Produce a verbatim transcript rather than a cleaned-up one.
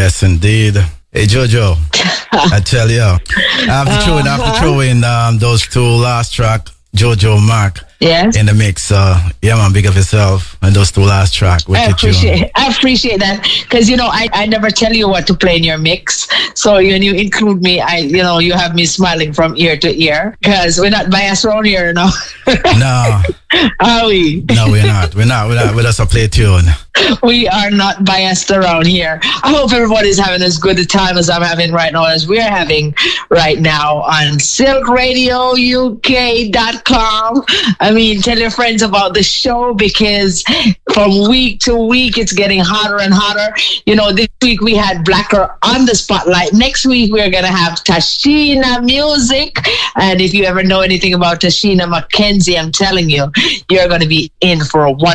Yes, indeed. Hey, Jojo, I tell you, I have to throw in, I have to throw in um, those two last track, Jojo Mark. Yes. In the mix. Uh, yeah, man, big of yourself and those two last track. I appreciate I appreciate that because, you know, I, I never tell you what to play in your mix. So when you include me, I you know, you have me smiling from ear to ear because we're not biased around here, you know. No. Are we? No, we're not. We're not. We're not. We're just a play tune. We are not biased around here. I hope everybody's having as good a time as I'm having right now, as we're having right now on silk radio U K dot com. I mean, tell your friends about the show because from week to week, it's getting hotter and hotter. You know, this week we had Blacker on the spotlight. Next week, we're going to have Tashina Music. And if you ever know anything about Tashina McKenzie, I'm telling you, you're going to be in for a one.